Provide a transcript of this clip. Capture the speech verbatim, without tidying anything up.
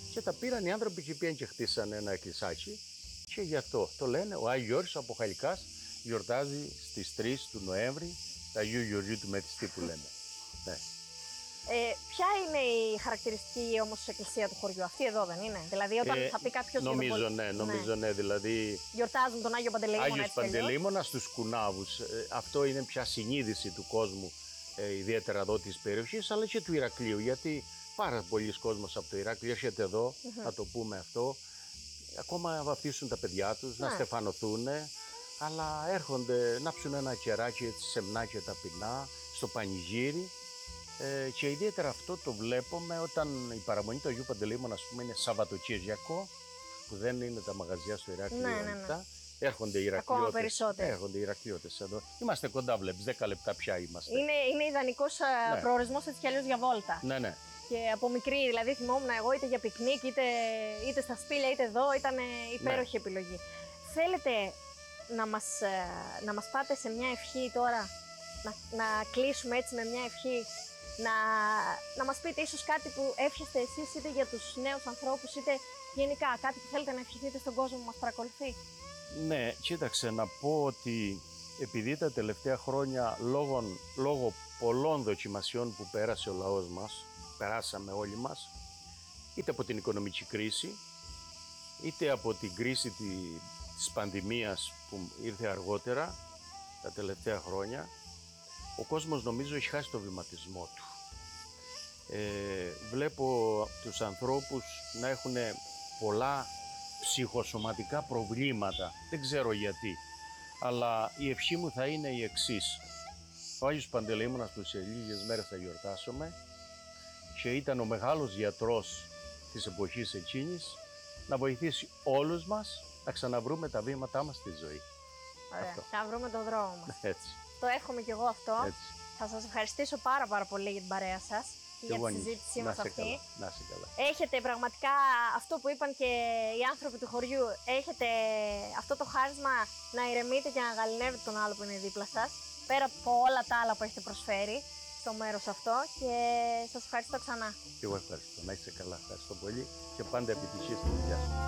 Και τα πήραν οι άνθρωποι και πήγαν και χτίσαν ένα εκκλησάκι. Και γι' αυτό το λένε, ο Άγιος Γιώργος από Χαλικάς γιορτάζει στις τρεις του Νοέμβρη, τα Αγίου Γεωργίου του Μετιστή που λέμε. Ναι. Ε, ποια είναι η χαρακτηριστική όμως εκκλησία του χωριού, αυτή εδώ δεν είναι? Δηλαδή, όταν Ε, θα πει κάποιος. νομίζω, για τον ναι, νομίζω, ναι, ναι, δηλαδή. Γιορτάζουν τον Άγιο Παντελεήμονα. Άγιος έτσι κι αλλιώς. Παντελεήμονας στους Κουνάβους. Ε, αυτό είναι πια συνείδηση του κόσμου, ε, ιδιαίτερα εδώ της περιοχής, αλλά και του Ηρακλείου. Γιατί πάρα πολλοί κόσμος από το Ηράκλειο έρχεται εδώ, mm-hmm. να το πούμε αυτό, ακόμα να βαφτίσουν τα παιδιά τους, ναι. να στεφανωθούν, αλλά έρχονται να ψουν ένα κεράκι έτσι σεμνά και ταπεινά στο πανηγύρι. Ε, και ιδιαίτερα αυτό το βλέπουμε όταν η παραμονή του Αγίου Παντελεήμωνα, ας πούμε, είναι Σαββατοκύριακο, που δεν είναι τα μαγαζιά στο Ηράκλειο ναι, ναι, ανοιχτά. ναι. Έρχονται οι Ηρακλειώτες. Έρχονται οι Ηρακλειώτες εδώ. Είμαστε κοντά, βλέπεις, δέκα λεπτά πια είμαστε. Είναι, είναι ιδανικός ναι. προορισμός έτσι κι αλλιώς για βόλτα. Ναι, ναι. Και από μικρή, δηλαδή θυμόμουν εγώ είτε για πικνίκ, είτε, είτε στα σπήλια, είτε εδώ, ήταν υπέροχη ναι. επιλογή. Θέλετε να μας, να μας πάτε σε μια ευχή τώρα, να, να κλείσουμε έτσι με μια ευχή, να, να μας πείτε ίσως κάτι που εύχεστε εσείς είτε για τους νέους ανθρώπους, είτε γενικά κάτι που θέλετε να ευχηθείτε στον κόσμο που μας παρακολουθεί? Ναι, κοίταξε να πω ότι επειδή τα τελευταία χρόνια λόγω, λόγω πολλών δοκιμασιών που πέρασε ο λαός μας, περάσαμε όλοι μας, είτε από την οικονομική κρίση, είτε από την κρίση της πανδημίας που ήρθε αργότερα, τα τελευταία χρόνια, ο κόσμος νομίζω έχει χάσει το βηματισμό του. Ε, βλέπω τους ανθρώπους να έχουν πολλά ψυχοσωματικά προβλήματα, δεν ξέρω γιατί, αλλά η ευχή μου θα είναι η εξής. Ο Άγιος Παντελεήμονας που σε λίγες μέρες θα γιορτάσουμε και ήταν ο μεγάλος γιατρός της εποχής εκείνης, να βοηθήσει όλους μας να ξαναβρούμε τα βήματά μας στη ζωή. Ωραία, αυτό. Να βρούμε τον δρόμο μας. Έτσι. Το εύχομαι κι εγώ αυτό. Έτσι. Θα σας ευχαριστήσω πάρα πάρα πολύ για την παρέα σας και για τη συζήτησή μας αυτή. Καλά. Να είσαι καλά. Έχετε πραγματικά αυτό που είπαν και οι άνθρωποι του χωριού, έχετε αυτό το χάρισμα να ηρεμείτε και να γαληνεύετε τον άλλο που είναι δίπλα σας, πέρα από όλα τα άλλα που έχετε προσφέρει στο μέρος αυτό, και σας ευχαριστώ ξανά. Και εγώ ευχαριστώ. Να είσαι καλά. Ευχαριστώ πολύ και πάντα επιτυχία στη δουλειά σου.